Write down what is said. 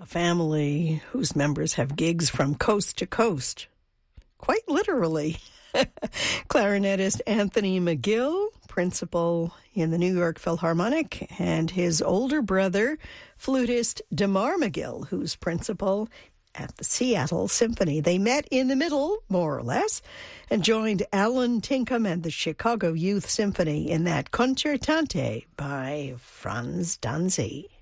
A family whose members have gigs from coast to coast. Quite literally. Clarinetist Anthony McGill, principal in the New York Philharmonic, and his older brother, flutist DeMar McGill, who's principal at the Seattle Symphony. They met in the middle, more or less, and joined Alan Tinkham and the Chicago Youth Symphony in that Concertante by Franz Danzig.